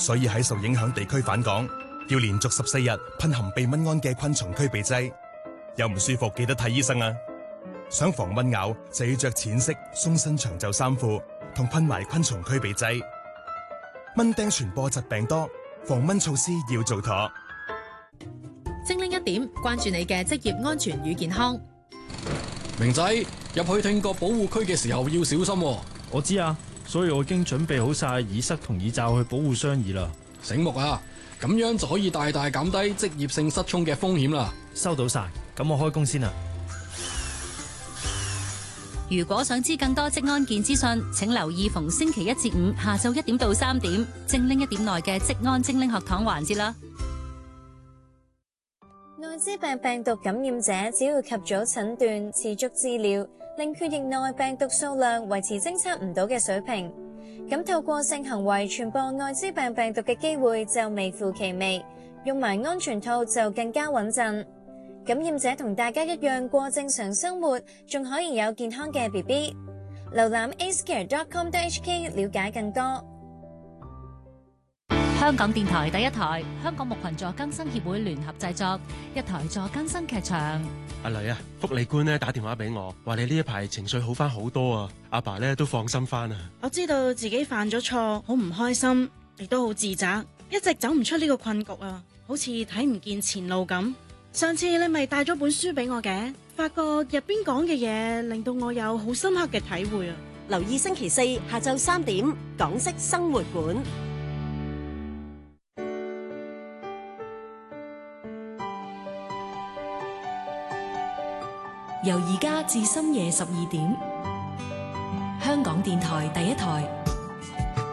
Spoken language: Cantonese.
所以喺受影響地區返港，要連續14日噴含避蚊胺嘅昆蟲驅避劑。有唔舒服記得睇醫生啊！想防蚊咬就要着淺色鬆身長袖衫褲，同噴埋昆蟲驅避劑。蚊叮傳播疾病多，防蚊措施要做妥。 精靈一點，關注你嘅職業安全與健康。 明仔，入去聽覺保護區嘅時候要小心喎。 我知啊，所以我已經準備好晒耳塞同耳罩去保護雙耳啦。 醒目啊，咁樣就可以大大減低職業性失聰嘅風險啦。 收到晒，咁我開工先啦。 如果想知更多職安健資訊，請留意逢星期1至5下晝1點到3點，精靈一點內嘅職安精靈學堂環節啦。 艾滋病病毒感染者只要及早診斷、持續治療，令血液內病毒數量維持偵測唔到嘅水平，咁透過性行為傳播艾滋病病毒嘅機會就微乎其微，用埋安全套就更加穩陣。感染者同大家一樣過正常生活，仲可以有健康嘅 BB。瀏覽 acecare.com.hk 了解更多。 香港電台第一台，香港牧群助更生協會聯合製作，一台助更生劇場。 阿女啊，福利官咧打電話俾我，話你呢一排情緒好翻好多啊，阿爸咧都放心翻啊。 我知道自己犯咗錯，好唔開心，亦都好自責，一直走唔出呢個困局啊，好似睇唔見前路咁。上次你咪帶咗本書俾我嘅，發覺入邊講嘅嘢令到我有好深刻嘅體會啊。 留意星期4下晝3點，港式生活館。 由而家至深夜12點，香港電台第一台。